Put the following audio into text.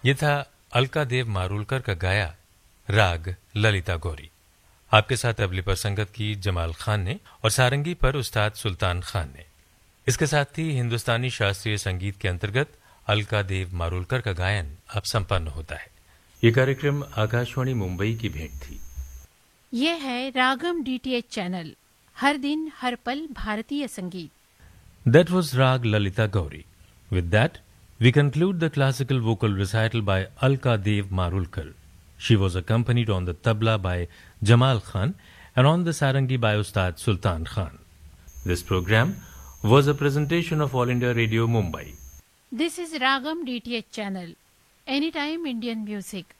ये था अलका देव मारूलकर का गाया राग ललिता गौरी। आपके साथ तबले पर संगत की जमाल खान ने और सारंगी पर उस्ताद सुल्तान खान ने। इसके साथ ही हिंदुस्तानी शास्त्रीय संगीत के अंतर्गत अलका देव मारूलकर का गायन अब संपन्न होता है। ये कार्यक्रम आकाशवाणी मुंबई की भेंट थी। ये है रागम डीटीएच चैनल, हर दिन हर पल भारतीय संगीत। That was Rag Lalita Gauri. With that, we conclude the classical vocal recital by Alka Dev Marulkar. She was accompanied on the tabla by Jamal Khan and on the sarangi by Ustad Sultan Khan. This program was a presentation of All India Radio Mumbai. This is Ragam DTH channel, anytime Indian music.